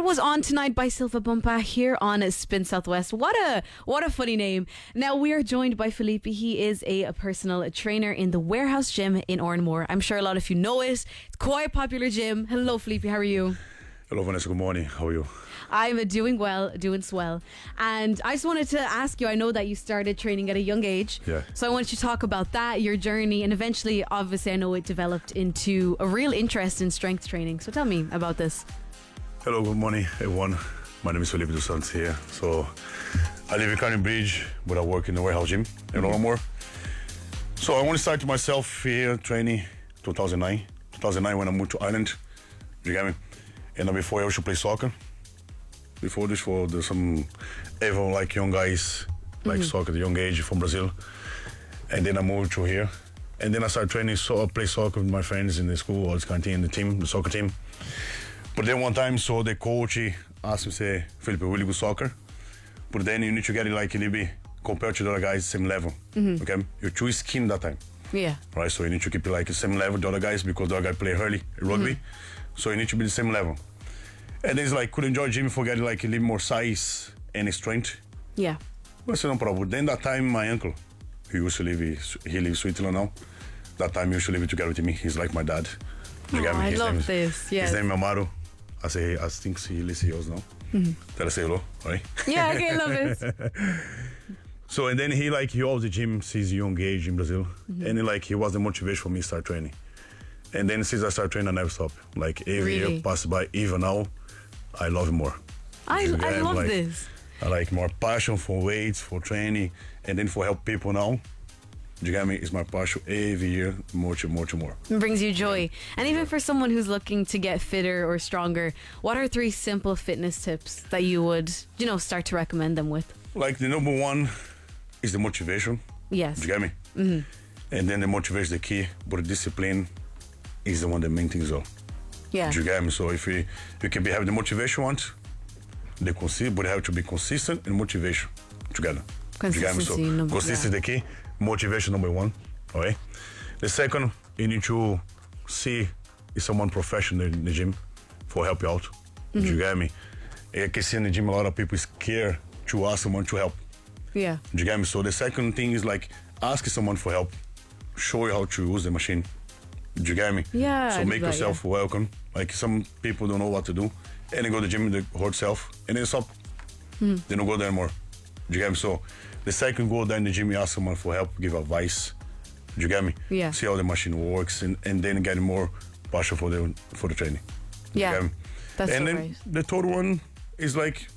was On Tonight by Silva Bumpa here on Spin Southwest. What a funny name. Now we are joined by Felipe. He is a personal trainer in the Warehouse Gym in Oranmore. I'm sure a lot of you know it. It's quite a popular gym. Hello, Felipe. How are you? Hello, Vanessa. Good morning. How are you? I'm doing well, doing swell. And I just wanted to ask you, I know that you started training at a young age. Yeah. So I wanted you to talk about that, your journey, and eventually, obviously, I know it developed into a real interest in strength training. So tell me about this. Hello, good morning, everyone. My name is Felipe dos Santos here. So I live in Canning Bridge, but I work in the Warehouse Gym in Oranmore. So I want to start myself here training 2009. 2009 when I moved to Ireland. You get me? And before I used to play soccer. Before this, some everyone like young guys like soccer at a young age from Brazil. And then I moved to here. And then I started training, play soccer with my friends in the school, or this kind of thing, the soccer team. But then one time, so the coach asked me, say, Felipe, really good soccer. But then you need to get it like a little bit compared to the other guys, same level. Okay? You're too skinny that time. Yeah. Right? So you need to keep it like the same level the other guys because the other guy play early rugby. So you need to be the same level. And it's like, could enjoy gym for getting like a little more size and strength. Yeah. But no problem. Then that time, my uncle, he used to live, he lives in Switzerland now. That time he used to live together with me. He's like my dad. You get me? I His love name this. Yes. His name is Amaro. I think he lives here now. Tell us say hello, right? Yeah, okay, love it. So and then he always the gym since young age in Brazil, and he was the motivation for me to start training. And then since I started training, I never stop. Like every year passed by, even now, I love it more. I love this. I like more passion for weights, for training, and then for help people now. You get me? It's my passion every year, more. It brings you joy. And even for someone who's looking to get fitter or stronger, what are 3 simple fitness tips that you would, start to recommend them with? Like the number one is the motivation. Yes. You get me? And then the motivation is the key, but the discipline is the main thing as well. Yeah. You get me? So if you can have the motivation once, but you have to be consistent and motivation together. Consistency. You get me? So consistency is the key. Motivation number 1, okay? The second, you need to see if someone professional in the gym for help you out. You get me? I can see in the gym a lot of people scared to ask someone to help. Yeah. You get me? So the second thing is like asking someone for help, show you how to use the machine. You get me? Yeah. So make yourself welcome. Like some people don't know what to do, and they go to the gym, they hurt self, and then stop. They don't go there anymore. You get me? So the second go there in the gym, you ask someone for help, give advice. You get me? Yeah. See how the machine works, and then get more passion for the training. Yeah. You get me? That's and so then right. the third one is like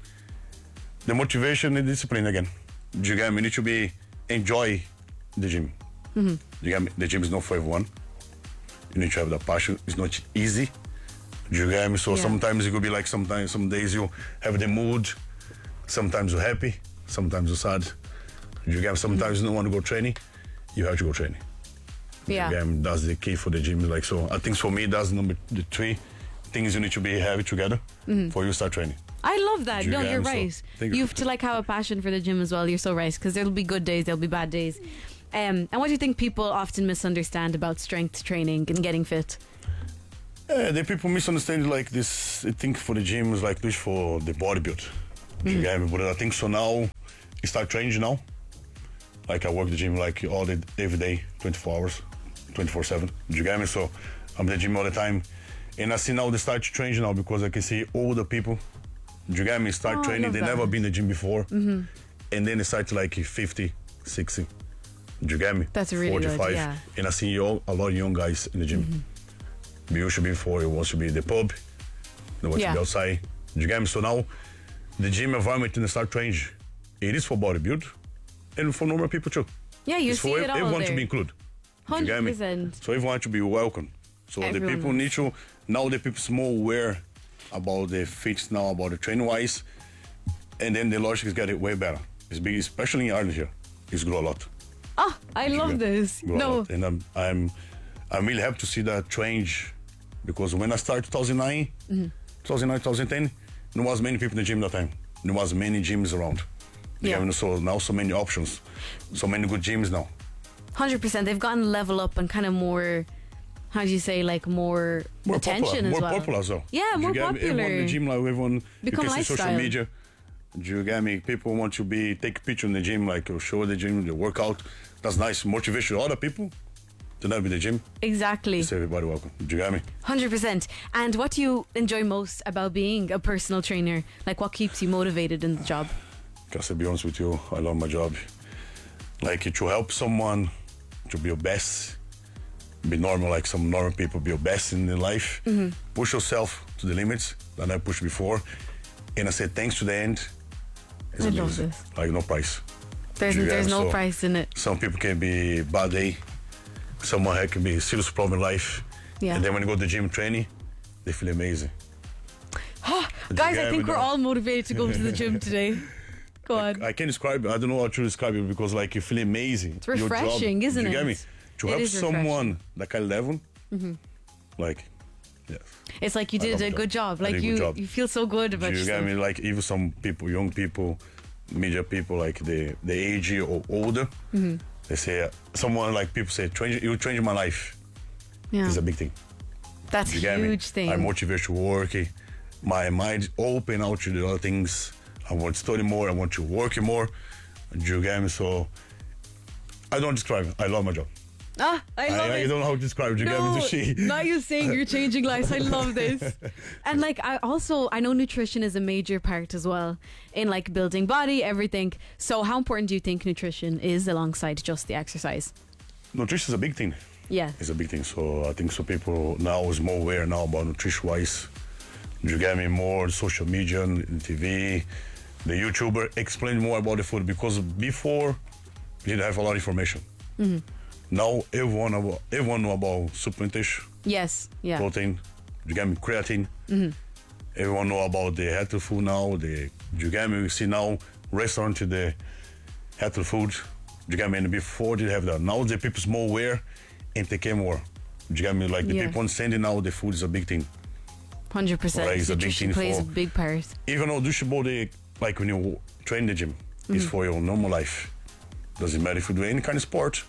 the motivation and discipline again. You get me? You need to enjoy the gym. You get me? The gym is not for everyone. You need to have the passion. It's not easy. You get me? So sometimes it could be like some days you have the mood. Sometimes you're happy. Sometimes you're sad. You get me? Sometimes you don't want to go training. You have to go training. Yeah. You get me? That's the key for the gym. Like so, I think for me that's the 3 things you need to have together for you to start training. I love that. No, you're right. Thank You have to have a passion for the gym as well. You're so right, because there'll be good days, there'll be bad days. And what do you think people often misunderstand about strength training and getting fit? The people misunderstand like this. They think for the gym is like this for the bodybuild. You get me? But I think so now it start changing now. Like I work the gym like every day, 24 hours, 24/7. You get me? So I'm at the gym all the time. And I see now they start changing now because I can see older people. You get me? Start training. They never been in the gym before. And then they start like 50, 60. You get me? That's really 45. good, yeah. And I see a lot of young guys in the gym. We used to be before, it was to be the pub, they want to be outside. You get me? So now the gym environment in start change. It is for bodybuild and for normal people too. Yeah, you it's see for it all everyone there. to be included. You get me? 100%. So everyone to be welcome. So Everyone the people need to, now the people's more aware about the fits now, about the training wise, and then the logic is getting way better. It's big, especially in Ireland here. It's grow a lot. Oh, I love this. Grow a No. lot. And I'm really happy to see that change, because when I started 2009, 2010, there was many people in the gym that time. There was many gyms around. Yeah. So now so many options, so many good gyms now. 100%. They've gotten level up and kind of more how do you say, like more attention more as well. popular as well. Yeah, more Everyone in popular. the gym, like everyone, Become you can see social lifestyle. media. Do you get me? People want to take a picture in the gym, like show the gym, the workout. That's nice, motivation to other people to not be in the gym. Exactly. Say everybody welcome. Do you get me? 100%. And what do you enjoy most about being a personal trainer? Like, what keeps you motivated in the job? Because to be honest with you, I love my job. Like to help someone to be your best, be normal, like some normal people, be your best in their life. Push yourself to the limits that I pushed before. And I say thanks to the end. It's I love amazing. this. Like no price. There's You get me? no So, price in it. Some people can be bad day. Someone can be a serious problem in life. Yeah. And then when you go to the gym training, they feel amazing. Guys, I Yeah, think but we're no. all motivated to go to the gym today. Go on. I can't describe it. I don't know how to describe it because like you feel amazing. It's refreshing, isn't you get it? me? To It help is someone that kind of level, like, yes. It's like you I did love a it. good job. I Like did a good job. you feel so good about You yourself. get me? Like even some people, young people, media people, like the age or older, they say someone like people say, "You changed my life." Yeah. It's a big thing. That's a You get me? huge thing. I motivate to work. My mind open out to the other things. I want to study more. I want to work more. You get me? So I don't describe it. I love my job. I love I it. don't know how to describe it. You get me? To see. Not you saying you're changing lives. I love this. And like I know nutrition is a major part as well in like building body, everything. So how important do you think nutrition is alongside just the exercise? Nutrition is a big thing. Yeah. It's a big thing. So I think so people now is more aware now about nutrition wise. You get me? More social media and TV, the YouTuber explain more about the food because before you didn't have a lot of information. Now everyone know about supplementation, Yes. Yeah. protein. You get me? Creatine. Everyone know about the healthy food now. You get me? We see now restaurant to the healthy food. You get me? And before they have that. Now the people's more aware and they care more. You get me? Like the Yeah. people understanding now the food is a big thing. 100%. Right, it's a big Nutrition thing plays a for- big part. Even though douche body, like when you train in the gym, is for your normal life. Doesn't matter if you do any kind of sport.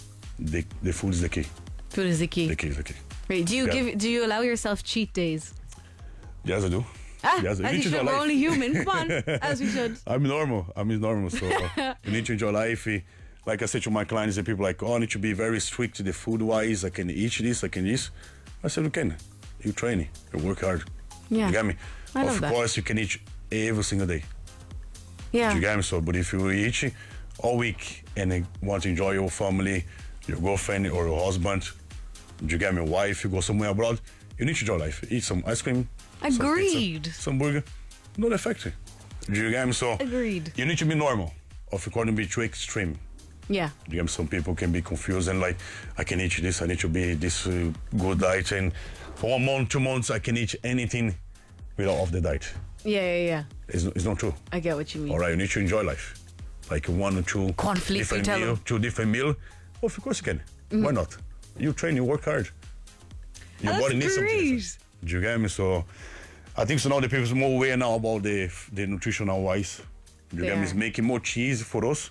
The food is the key. Food is the key. The key is the key. Right. Yeah. Do you allow yourself cheat days? Yes, I do. Yes, As you need to should. enjoy We're life. only human. Come on. As we should. I'm normal. So you need to enjoy life. Like I said to my clients, the people like, oh, I need to be very strict to the food wise. I can eat this, I can this. I said, you can. You train, you work hard. Yeah. You get me? I love Of that. course, you can eat every single day. Yeah. You get me? So, but if you eat all week and you want to enjoy your family, your girlfriend or your husband, you get me? Wife, you go somewhere abroad, you need to enjoy life. Eat some ice cream. some Agreed. pizza, some burger. Not affect you. You get me? So, Agreed. you need to be normal. Of course, be too extreme. Yeah. You get me? Some people can be confused and like, I can eat this, I need to be this good diet. And for 1 month, 2 months, I can eat anything without off the diet. Yeah. It's not true. I get what you mean. All right, you need to enjoy life. Like 1 or 2 Conflict, different you tell meal, them. 2 different meal. Of course you can. Why not? You train, you work hard. Your That's body needs something. great. Do you get me? So I think so now the people's more aware now about the nutritional wise. You They get me? are. It's making more cheese for us.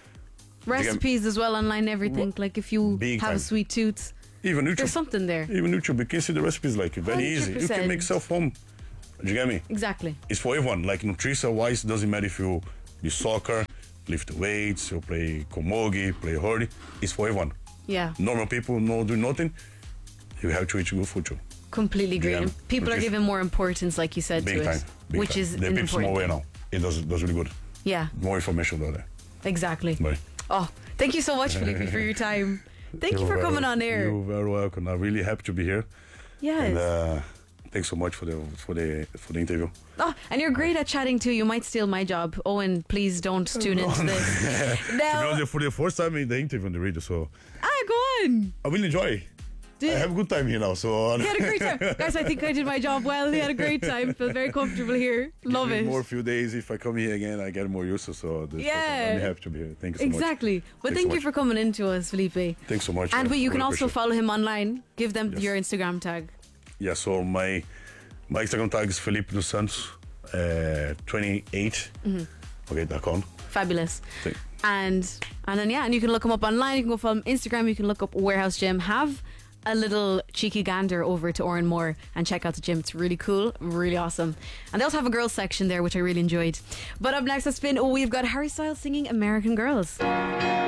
Recipes as well online, everything. Like if you Big have time. a sweet tooth, Even there's YouTube. something there. Even YouTube, you can see the recipes like very easy. You can 100%. make self-home. Do you get me? Exactly. It's for everyone. Like nutrition wise, doesn't matter if you do soccer, lift weights, you play komogi, play hurdy. It's for everyone. Yeah. Normal people no do nothing. You have to eat good food too. Completely agree. Yeah. And people are Which is- giving more importance, like you said, Big to time. it, Big which time. is the an people more important aware thing. now. It does really good. Yeah. More information about that. Exactly. Right. Oh, thank you so much, Felipe, for your time. Thank you for coming on air. You're very welcome. I'm really happy to be here. Yes. And thanks so much for the interview. Oh, and you're great at chatting too. You might steal my job. Owen, please don't tune into this. To be Now, honest, for the first time in the interview on the radio, so go on. I really enjoy. I have a good time here now. So He had a great time. Guys, I think I did my job well. He had a great time. Felt very comfortable here. Love it. More few days. If I come here again, I get more used to. So Yeah. I'm really happy to be here. Thank you so much. Exactly. But Thanks thank so you much. for coming into us, Felipe. Thanks so much. And man. you can Really also appreciate it. follow him online. Give them Yes. your Instagram tag. Yeah, so my Instagram tag is Felipe dos Santos 28. Okay, .com. Fabulous. Thank- And then and you can look him up online. You can go follow him on Instagram. You can look up Warehouse Gym. Have a little cheeky gander over to Oranmore and check out the gym. It's really cool, really awesome. And they also have a girls section there, which I really enjoyed. But up next at Spin, we've got Harry Styles singing American Girls.